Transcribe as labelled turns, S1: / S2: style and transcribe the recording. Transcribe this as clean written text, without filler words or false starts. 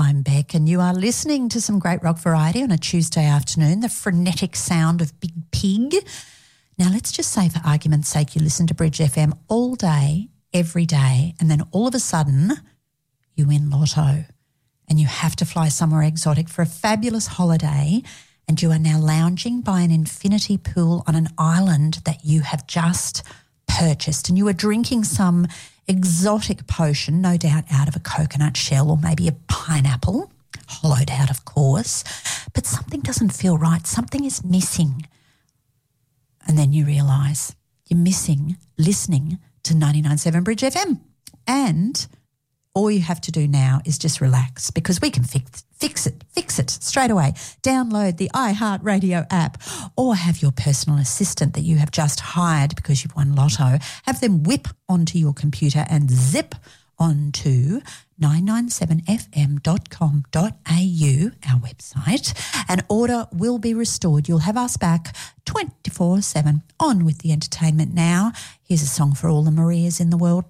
S1: I'm Beck and you are listening to some great rock variety on a Tuesday afternoon, the frenetic sound of Big Pig. Now let's just say for argument's sake you listen to Bridge FM all day, every day, and then all of a sudden you win lotto and you have to fly somewhere exotic for a fabulous holiday and you are now lounging by an infinity pool on an island that you have just purchased and you are drinking some exotic potion, no doubt out of a coconut shell or maybe a pineapple, hollowed out of course, but something doesn't feel right, something is missing. And then you realise you're missing listening to 99.7 Bridge FM. And all you have to do now is just relax because we can fix it straight away. Download the iHeartRadio app or have your personal assistant that you have just hired because you've won lotto, have them whip onto your computer and zip onto 997fm.com.au, our website, and order will be restored. You'll have us back 24/7. On with the entertainment now. Here's a song for all the Marias in the world.